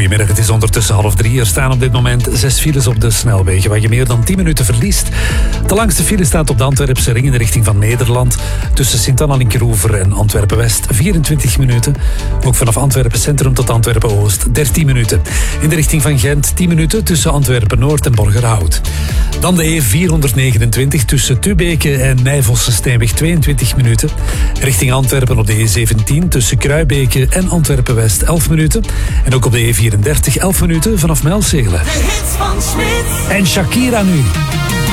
Goedemiddag, het is ondertussen 2:30. Er staan op dit moment 6 files op de snelwegen waar je meer dan 10 minuten verliest. De langste file staat op de Antwerpse ring in de richting van Nederland. Tussen Sint-Anna-Linkeroever en Antwerpen-West 24 minuten. Ook vanaf Antwerpen Centrum tot Antwerpen-Oost 13 minuten. In de richting van Gent 10 minuten tussen Antwerpen-Noord en Borgerhout. Dan de E429 tussen Tubeke en Nijvossen-Steenweg 22 minuten. Richting Antwerpen op de E17 tussen Kruibeke en Antwerpen-West 11 minuten. En ook op de E34 11 minuten vanaf Melzele. De hits van Smit. En Shakira nu.